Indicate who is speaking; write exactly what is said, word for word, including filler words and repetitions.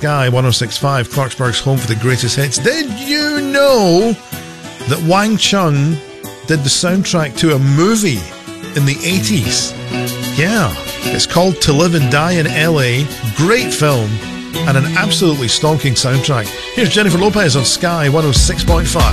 Speaker 1: Sky one oh six point five, Clarksburg's home for the greatest hits. Did you know that Wang Chung did the soundtrack to a movie in the eighties? Yeah, it's called To Live and Die in L A. Great film and an absolutely stonking soundtrack. Here's Jennifer Lopez on Sky one oh six point five.